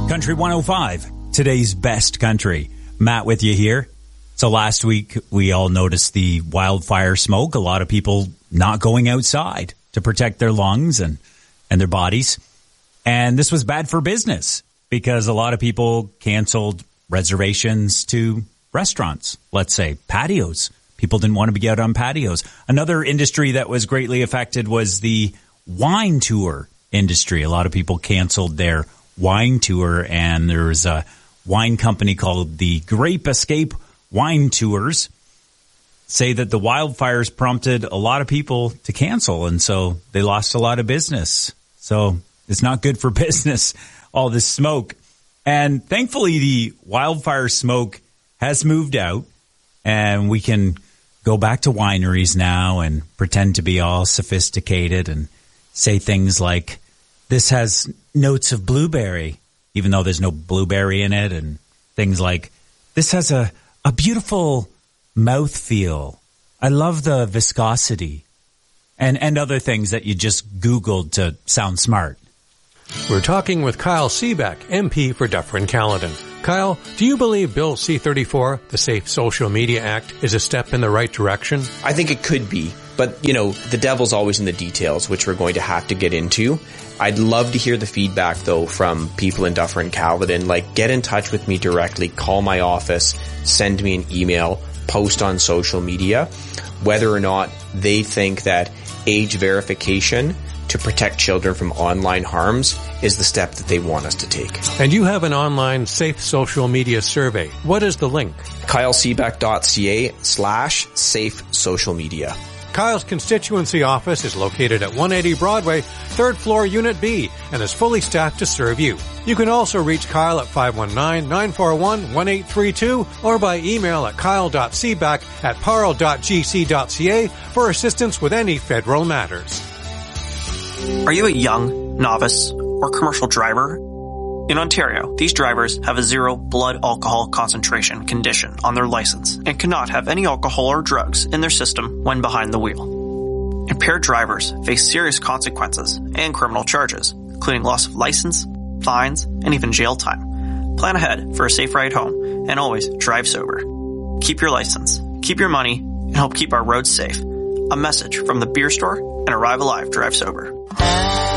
Country 105, today's best country. Matt with you here. So last week, we all noticed the wildfire smoke. A lot of people not going outside to protect their lungs and their bodies. And this was bad for business because a lot of people canceled reservations to restaurants, let's say patios. People didn't want to be out on patios. Another industry that was greatly affected was the wine tour industry. A lot of people canceled their wine tour, and there was a wine company called the Grape Escape Wine Tours say that the wildfires prompted a lot of people to cancel, and so they lost a lot of business. So it's not good for business, all this smoke. And thankfully, the wildfire smoke has moved out, and we can go back to wineries now and pretend to be all sophisticated and say things like, this has notes of blueberry, even though there's no blueberry in it, and things like, this has a beautiful mouthfeel. I love the viscosity, and other things that you just Googled to sound smart. We're talking with Kyle Seebeck, MP for Dufferin-Caledon. Kyle, do you believe Bill C-34, the Safe Social Media Act, is a step in the right direction? I think it could be, but, the devil's always in the details, which we're going to have to get into. I'd love to hear the feedback, though, from people in Dufferin-Caledon. Get in touch with me directly, call my office, send me an email, post on social media, whether or not they think that age verification to protect children from online harms is the step that they want us to take. And you have an online safe social media survey. What is the link? kyleseebeck.ca/safe social media. Kyle's constituency office is located at 180 Broadway, 3rd floor, Unit B, and is fully staffed to serve you. You can also reach Kyle at 519-941-1832 or by email at kyle.seebeck@parle.gc.ca for assistance with any federal matters. Are you a young, novice, or commercial driver? In Ontario, these drivers have a 0 blood alcohol concentration condition on their license and cannot have any alcohol or drugs in their system when behind the wheel. Impaired drivers face serious consequences and criminal charges, including loss of license, fines, and even jail time. Plan ahead for a safe ride home and always drive sober. Keep your license, keep your money, and help keep our roads safe. A message from the beer store and Arrive Alive Drive Sober.